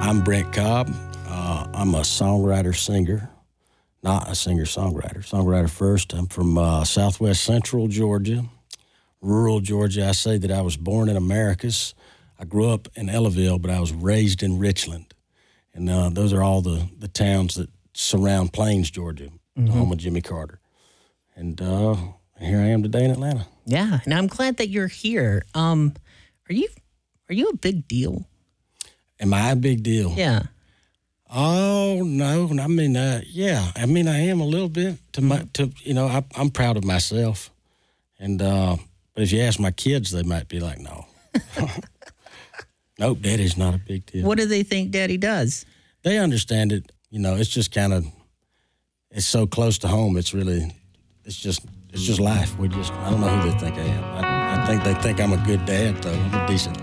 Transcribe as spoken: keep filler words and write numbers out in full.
I'm Brent Cobb. Uh, I'm a songwriter-singer, not a singer-songwriter. Songwriter first. I'm from uh, southwest central Georgia, rural Georgia. I say that I was born in Americus. I grew up in Ellaville, but I was raised in Richland. And uh, those are all the, the towns that surround Plains, Georgia, mm-hmm. the home of Jimmy Carter. And uh, here I am today in Atlanta. Yeah, and I'm glad that you're here. Um, are you are you a big deal? Am I a big deal? Yeah. Oh no, I mean, uh, yeah, I mean, I am a little bit. To my, to you know, I, I'm proud of myself, and uh, but if you ask my kids, they might be like, no, nope, Daddy's not a big deal. What do they think Daddy does? They understand it. You know, it's just kind of, it's so close to home. It's really, it's just, it's just life. We just, I don't know who they think I am. I, I think they think I'm a good dad, though. I'm a decent dad.